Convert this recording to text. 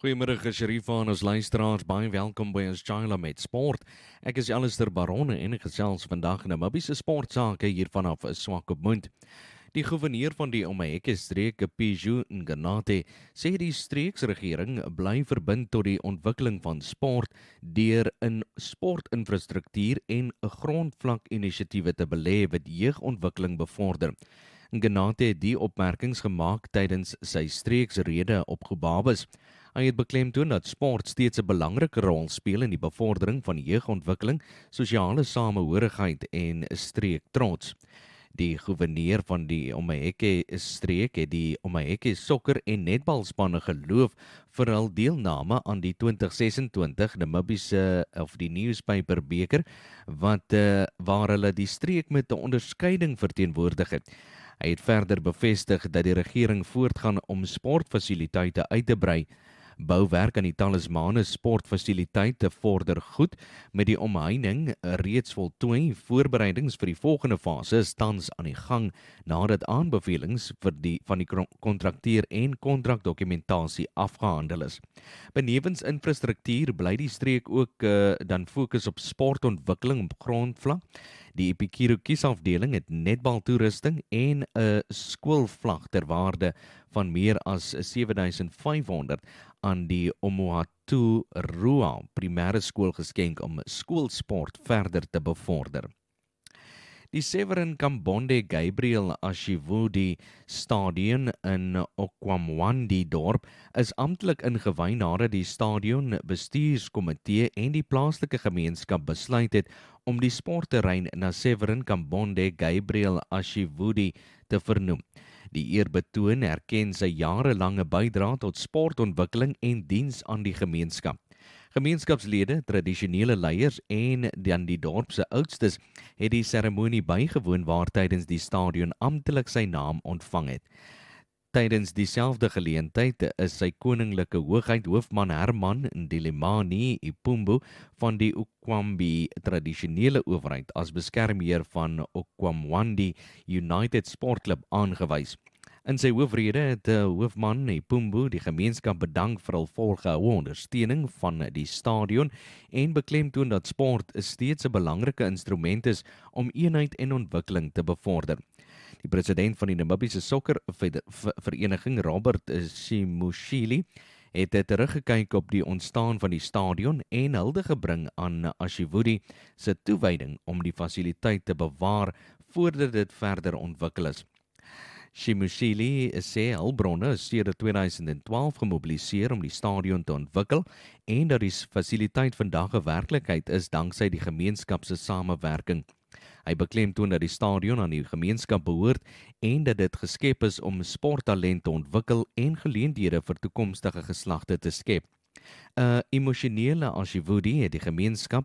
Goeiemiddag, Sherifa en ons luisteraars, baie welkom by ons Chila met Sport. Ek is Alistair Baronne en ek gesels vandag in Namibië se sportsake hier vanaf Swakopmund. Die gouverneur van die Omaheke streek, Phidyo Nganate, sê die streeksregering bly verbind tot die ontwikkeling van sport deur in sportinfrastruktuur en 'n grondvlak-inisiatiewe te belê wat jeugontwikkeling bevorder. Nganate het die opmerkings gemaak tydens sy streeksrede op Gobabis. Hy het beklemtoon dat sport steeds 'n belangrike rol speel in die bevordering van jeugontwikkeling, sosiale samehorigheid en streektrots. Die gouverneur van die Omaheke streek het die Omaheke sokker- en netbalspanne geloof vir hul deelname aan die 2026 Namibiese of die Newspaper beker waar hulle die streek met 'n onderskeiding verteenwoordig het. Hy het verder bevestig dat die regering voortgaan om sportfasiliteite uit te brei. Bouwerk aan die Talismane sportfasiliteite vorder goed met die omheining reeds voltooi. Voorbereidings vir die volgende fase is tans aan die gang nadat aanbevelings van die kontrakteur en kontrakdokumentasie afgehandel is. Benewens infrastruktuur bly die streek ook dan fokus op sportontwikkeling op grondvlak. Die Epikiro kiesafdeling het netbaltoerusting en 'n skoolvlag ter waarde van meer as 7500 aan die Omohatu Rua primêre skool geskenk om skoolsport verder te bevorder. Die Severin Kambonde Gabriel Ashivudi Stadion in Okwamwandi dorp is amptelik ingewy nadat die stadion bestuurskomitee en die plaaslike gemeenskap besluit het om die sportterrein na Severin Kambonde Gabriel Ashivudi te vernoem. Die eerbetoon erken sy jarelange bydrae tot sportontwikkeling en diens aan die gemeenskap. Gemeenskapslede, tradisionele leiers en dan die dorp se oudstes het die seremonie bygewoon waar tydens die stadion amptelik sy naam ontvang het. Tydens dieselfde geleentheid is sy koninklike hoogheid hoofman Herman Ndilimani Ipumbu van die Okwambi tradisionele owerheid as beskermheer van Okwamwandi United Sportklub aangewys. In sy hoofrede het hoofman Ipumbu die gemeenskap bedank vir hul volgehoue ondersteuning van die stadion en beklemtoon dat sport steeds 'n belangrike instrument is om eenheid en ontwikkeling te bevorder. Die president van die Namibiese sokkervereniging, Robert Simushili, het teruggekyk op die ontstaan van die stadion en hulde gebring aan Ashivudi se toewyding om die fasiliteit te bewaar voordat dit verder ontwikkel is. Simushili sê hulpbronne is sedert 2012 gemobiliseer om die stadion te ontwikkel en dat die fasiliteit vandag 'n werklikheid is danksy die gemeenskap se samewerking. Hy beklemtoon dat die stadion aan die gemeenskap behoort en dat dit geskep is om sporttalent te ontwikkel en geleenthede vir toekomstige geslagte te skep. 'n Emosionele Ashivudi het die gemeenskap